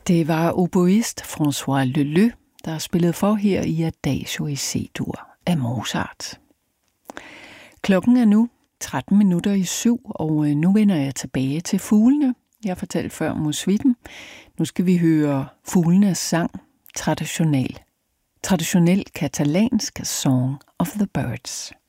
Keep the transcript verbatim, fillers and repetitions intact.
Det var oboist François Leleux, der spillede for her i Adagio i C-dur af Mozart. Klokken er nu tretten minutter i syv, og nu vender jeg tilbage til fuglene. Jeg fortalte før om suiten. Nu skal vi høre fuglenes sang, traditionel, traditionel katalansk Song of the Birds.